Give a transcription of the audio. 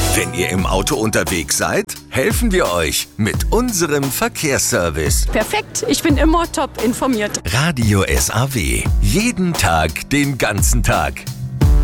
Wenn ihr im Auto unterwegs seid, helfen wir euch mit unserem Verkehrsservice. Perfekt, ich bin immer top informiert. Radio SAW. Jeden Tag, den ganzen Tag.